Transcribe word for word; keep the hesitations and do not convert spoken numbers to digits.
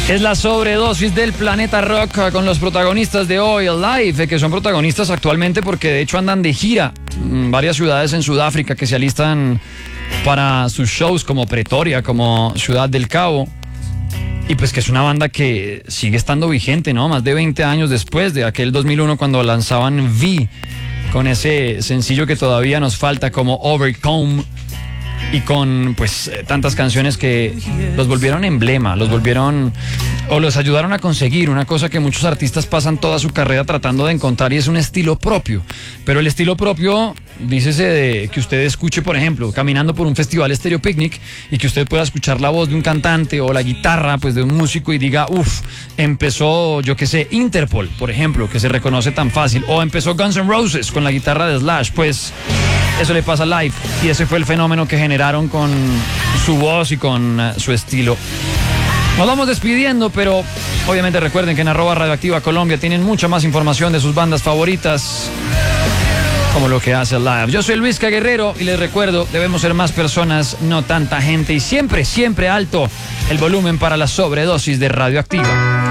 Es la sobredosis del Planeta Rock con los protagonistas de hoy, Live, que son protagonistas actualmente porque de hecho andan de gira en varias ciudades en Sudáfrica que se alistan para sus shows, como Pretoria, como Ciudad del Cabo. Y pues que es una banda que sigue estando vigente, ¿no? Más de veinte años después de aquel dos mil uno cuando lanzaban V, con ese sencillo que todavía nos falta como Overcome. Y con pues tantas canciones que los volvieron emblema, los volvieron o los ayudaron a conseguir una cosa que muchos artistas pasan toda su carrera tratando de encontrar, y es un estilo propio. Pero el estilo propio, dícese de que usted escuche, por ejemplo, caminando por un festival Stereo Picnic y que usted pueda escuchar la voz de un cantante o la guitarra pues de un músico y diga, uff, empezó, yo qué sé, Interpol, por ejemplo, que se reconoce tan fácil, o empezó Guns N' Roses con la guitarra de Slash. Pues eso le pasa a Live, y ese fue el fenómeno que generaron con su voz y con uh, su estilo. Nos vamos despidiendo, pero obviamente recuerden que en arroba Radioactiva Colombia tienen mucha más información de sus bandas favoritas, como lo que hace Live. Yo soy Luis Guerrero y les recuerdo, debemos ser más personas, no tanta gente, y siempre, siempre alto el volumen para la sobredosis de Radioactiva.